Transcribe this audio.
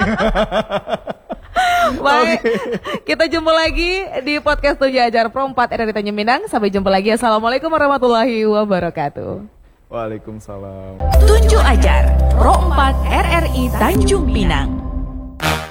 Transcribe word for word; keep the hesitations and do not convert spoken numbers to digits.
Baik, okay. Kita jumpa lagi di podcast Tunjuk Ajar Pro empat R R I Tanjung Pinang. Sampai jumpa lagi. Assalamualaikum warahmatullahi wabarakatuh. Waalaikumsalam. Tunjuk Ajar Pro empat R R I Tanjung Pinang.